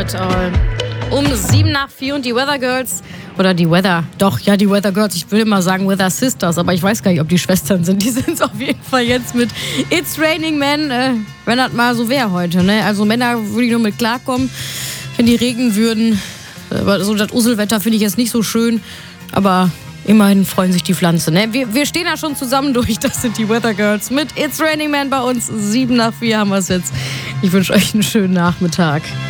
It All. Um 3:07 und die Weather Girls, oder die Weather Girls, ich will immer sagen Weather Sisters, aber ich weiß gar nicht, ob die Schwestern sind. Die sind es auf jeden Fall jetzt mit It's Raining Men, wenn das mal so wäre heute. Ne? Also Männer würde ich nur mit klarkommen, wenn die regnen würden. So das Uselwetter finde ich jetzt nicht so schön, aber immerhin freuen sich die Pflanzen. Ne? Wir stehen da schon zusammen durch. Das sind die Weather Girls mit It's Raining Men bei uns. 3:07 haben wir es jetzt. Ich wünsche euch einen schönen Nachmittag.